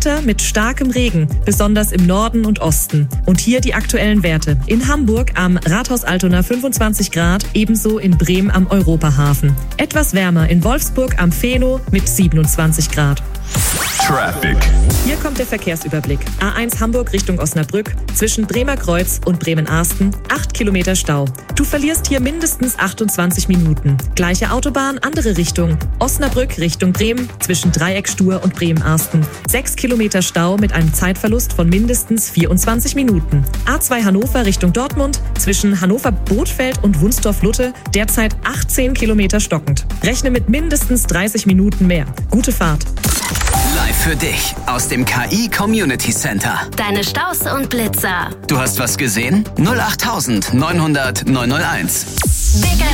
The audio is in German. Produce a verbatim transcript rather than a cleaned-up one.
Wetter mit starkem Regen, besonders im Norden und Osten. Und hier die aktuellen Werte. In Hamburg am Rathaus Altona fünfundzwanzig Grad, ebenso in Bremen am Europahafen. Etwas wärmer in Wolfsburg am Feno mit siebenundzwanzig Grad. Traffic. Hier kommt der Verkehrsüberblick. A eins Hamburg Richtung Osnabrück, zwischen Bremer Kreuz und Bremen-Arsten, acht Kilometer Stau. Du verlierst hier mindestens achtundzwanzig Minuten. Gleiche Autobahn, andere Richtung. Osnabrück Richtung Bremen, zwischen Dreieckstur und Bremen-Arsten. sechs Kilometer Stau mit einem Zeitverlust von mindestens vierundzwanzig Minuten. A zwei Hannover Richtung Dortmund, zwischen Hannover-Bothfeld und Wunstorf-Lutte, derzeit achtzehn Kilometer stockend. Rechne mit mindestens dreißig Minuten mehr. Gute Fahrt. Live für dich aus dem K I Community Center. Deine Staus und Blitzer. Du hast was gesehen? null acht neunhundert neunhunderteins. Big